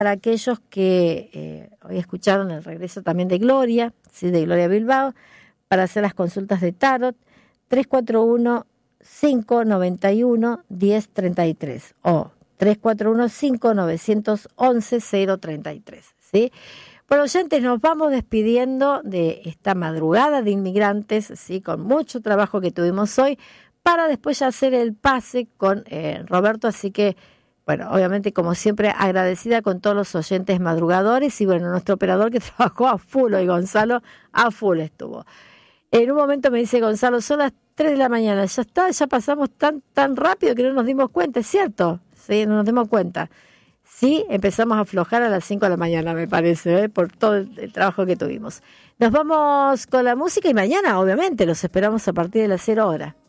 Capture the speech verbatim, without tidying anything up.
para aquellos que eh, hoy escucharon el regreso también de Gloria, ¿sí? De Gloria Bilbao, para hacer las consultas de tarot, tres cuatro uno, cinco nueve uno, uno cero tres tres o tres cuatro uno, cinco nueve uno uno, cero tres tres, ¿sí? Bueno, oyentes, nos vamos despidiendo de esta madrugada de inmigrantes, ¿sí? Con mucho trabajo que tuvimos hoy, para después ya hacer el pase con eh, Roberto, así que bueno, obviamente, como siempre, agradecida con todos los oyentes madrugadores y, bueno, nuestro operador que trabajó a full hoy, Gonzalo, a full estuvo. En un momento me dice Gonzalo, son las tres de la mañana, ya está, ya pasamos tan tan rápido que no nos dimos cuenta, ¿es cierto? Sí, no nos dimos cuenta. Sí, empezamos a aflojar a las cinco de la mañana, me parece, ¿eh? Por todo el, el trabajo que tuvimos. Nos vamos con la música y mañana, obviamente, los esperamos a partir de las cero horas.